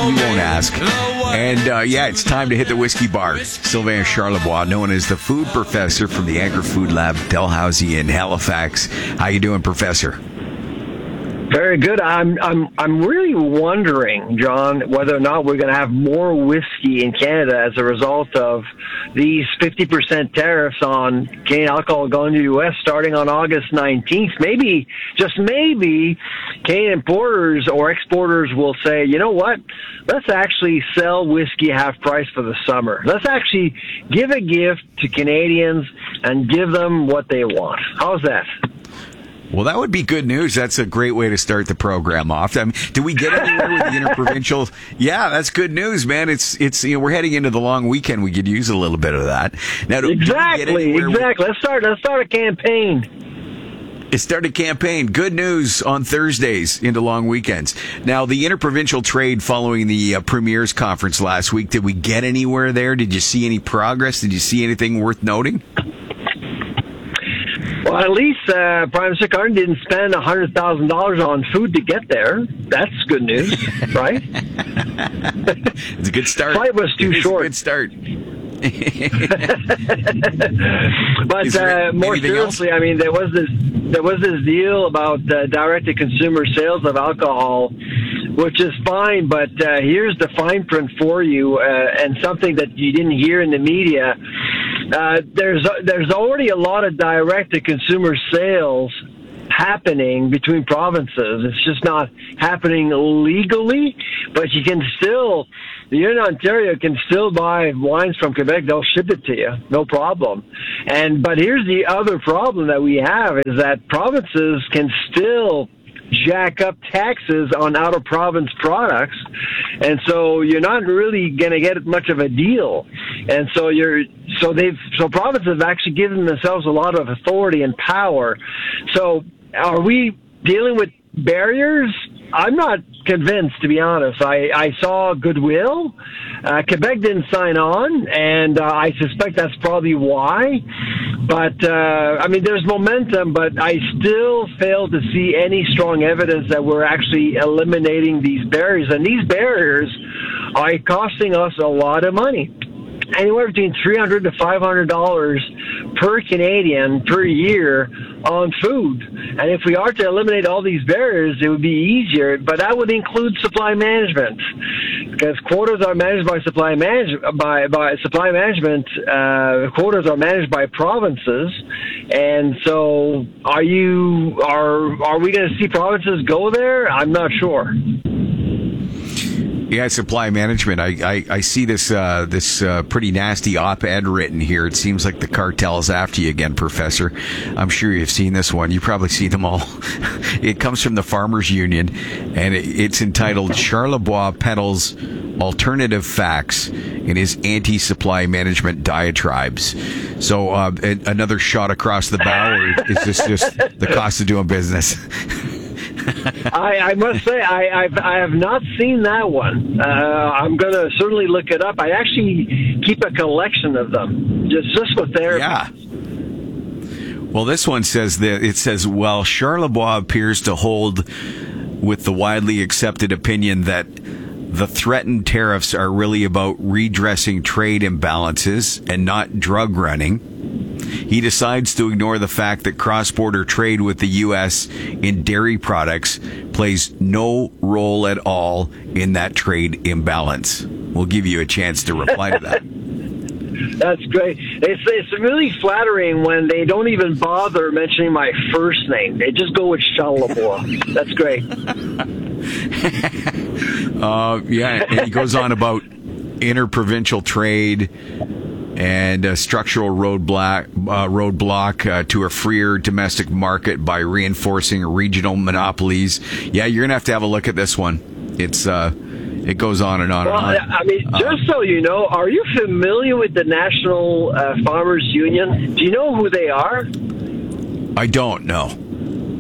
we won't ask. And it's time to hit the whiskey bar. Sylvain Charlebois, known as the food professor from the Agri-Food Lab, Dalhousie in Halifax. How you doing, Professor? Very good. I'm really wondering, John, whether or not we're going to have more whiskey in Canada as a result of these 50% tariffs on Canadian alcohol going to the U.S. starting on August 19th. Maybe, just maybe, Canadian importers or exporters will say, you know what, let's actually sell whiskey half price for the summer. Let's actually give a gift to Canadians and give them what they want. How's that? Well, that would be good news. That's a great way to start the program off. I mean, do we get anywhere with the interprovincial? Yeah, that's good news, man. It's we're heading into the long weekend. We could use a little bit of that. Now, exactly. Let's start a campaign. Start a campaign. Good news on Thursdays into long weekends. Now, the interprovincial trade following the Premier's conference last week, did we get anywhere there? Did you see any progress? Did you see anything worth noting? Well, at least Prime Minister Carney didn't spend $100,000 on food to get there. That's good news, right? It's a good start. Flight was too short. It's a good start. But more seriously, I mean, there was this deal about direct-to-consumer sales of alcohol, which is fine. But here's the fine print for you, and something that you didn't hear in the media. There's already a lot of direct-to-consumer sales happening between provinces. It's just not happening legally, but you can still, you're in Ontario, can still buy wines from Quebec. They'll ship it to you, no problem. But here's the other problem that we have is that provinces can still jack up taxes on out-of-province products, and so you're not really going to get much of a deal. And so provinces have actually given themselves a lot of authority and power. So are we dealing with barriers? I'm not convinced, to be honest. I saw goodwill. Quebec didn't sign on, and I suspect that's probably why. But, I mean, there's momentum, but I still fail to see any strong evidence that we're actually eliminating these barriers. And these barriers are costing us a lot of money. Anywhere between $300 to $500 per Canadian per year on food. And if we are to eliminate all these barriers, it would be easier, but that would include supply management, because quotas are managed by supply management. Quotas are managed by provinces, and so are we going to see provinces go there? I'm not sure. Yeah, supply management. I see this pretty nasty op-ed written here. It seems like the cartel's after you again, Professor. I'm sure you've seen this one. You probably see them all. It comes from the Farmers Union, and it's entitled "Charlebois Peddles Alternative Facts in His Anti-Supply Management Diatribes." So another shot across the bow, or is this just the cost of doing business? I must say, I have not seen that one. I'm going to certainly look it up. I actually keep a collection of them, just with therapy. Yeah. Well, this one says that it says, while Charlebois appears to hold with the widely accepted opinion that the threatened tariffs are really about redressing trade imbalances and not drug running, he decides to ignore the fact that cross-border trade with the U.S. in dairy products plays no role at all in that trade imbalance. We'll give you a chance to reply to that. That's great. It's really flattering when they don't even bother mentioning my first name. They just go with Charlebois. That's great. Yeah, and he goes on about interprovincial trade and a structural roadblock to a freer domestic market by reinforcing regional monopolies. Yeah, you're gonna have to have a look at this one. It goes on and on and on. I mean, just so you know, are you familiar with the National Farmers Union? Do you know who they are? I don't know.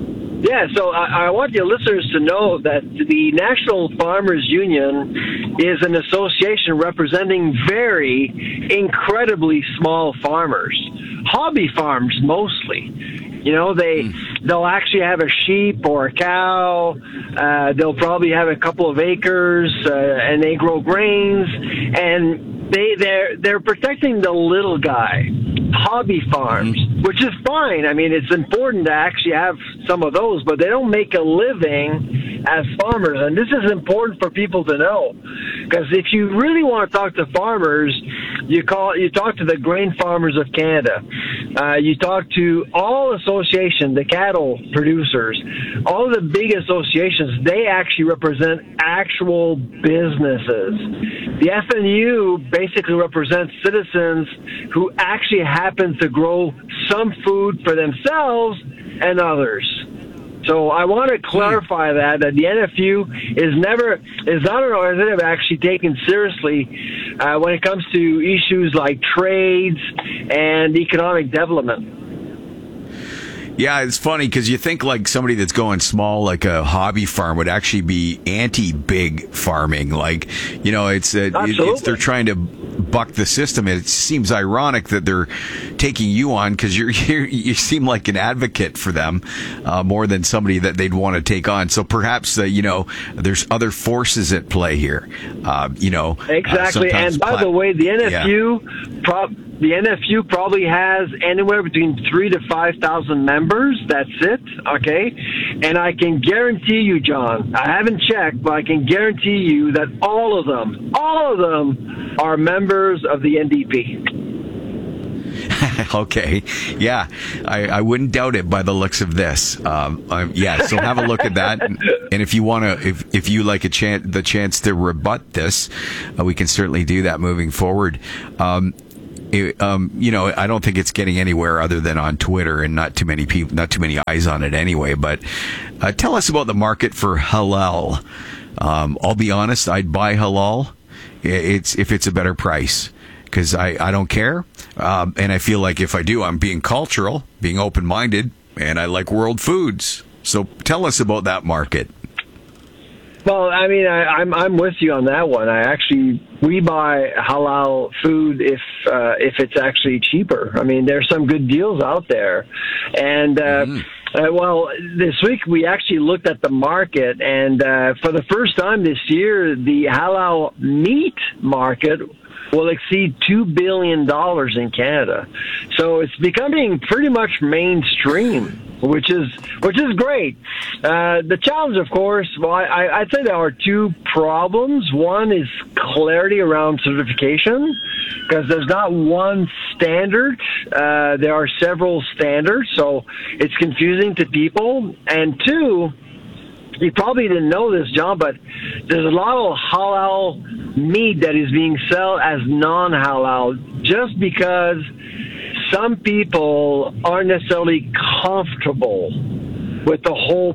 Yeah, so I want your listeners to know that the National Farmers Union is an association representing very incredibly small farmers, hobby farms mostly. You know, they'll actually have a sheep or a cow. They'll probably have a couple of acres, and they grow grains, and they're protecting the little guy. Hobby farms, which is fine. I mean, it's important to actually have some of those, but they don't make a living as farmers. And this is important for people to know, because if you really want to talk to farmers, you talk to the Grain Farmers of Canada. You talk to all associations, the cattle producers, all the big associations. They actually represent actual businesses. The FNU basically represents citizens who actually happen to grow some food for themselves and others. So I want to clarify that the NFU is not an organization actually taken seriously when it comes to issues like trades and economic development. Yeah, it's funny because you think like somebody that's going small, like a hobby farm, would actually be anti-big farming. Like, you know, it's they're trying to buck the system. It seems ironic that they're taking you on because you seem like an advocate for them more than somebody that they'd want to take on. So perhaps there's other forces at play here. Exactly. And by the way, the NFU. The NFU probably has anywhere between 3,000 to 5,000 members. That's it, okay? And I can guarantee you, John, I haven't checked, but I can guarantee you that all of them are members of the NDP. Okay. Yeah. I wouldn't doubt it by the looks of this. So have a look at that. And if you want to, if you like the chance to rebut this, we can certainly do that moving forward. I don't think it's getting anywhere other than on Twitter, and not too many people, not too many eyes on it anyway. But tell us about the market for halal. I'll be honest, I'd buy halal if it's a better price, because I don't care, and I feel like if I do, I'm being cultural, being open-minded, and I like world foods. So tell us about that market. Well, I mean, I'm with you on that one. We buy halal food if it's actually cheaper. I mean, there's some good deals out there, and this week we actually looked at the market, and for the first time this year, the halal meat market will exceed $2 billion in Canada. So it's becoming pretty much mainstream, which is great. The challenge, of course, I'd say there are two problems. One is clarity around certification, because there's not one standard. There are several standards, so it's confusing to people. And two, you probably didn't know this, John, but there's a lot of halal meat that is being sold as non-halal just because some people aren't necessarily comfortable with the whole